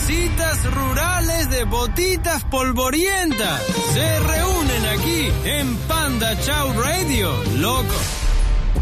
cositas rurales de botitas polvorientas se reúnen aquí en Panda Chau Radio, loco.